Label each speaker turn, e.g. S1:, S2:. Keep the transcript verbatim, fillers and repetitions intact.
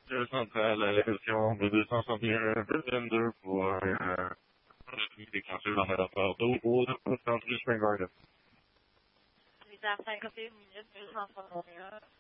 S1: Voiture centrale à la version deux cent soixante et un vingt-deux pour euh, déclencher dans l'aéroport d'eau au centre du Spring Garden.
S2: huit heures cinquante et une minutes, deux cent soixante et un.